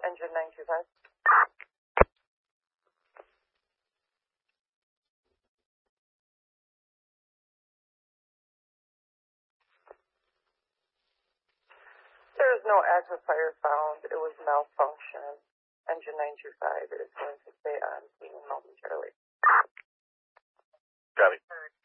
Engine 925. There is no active fire found. It was malfunction. Engine 925 is going to stay on scene momentarily. Copy.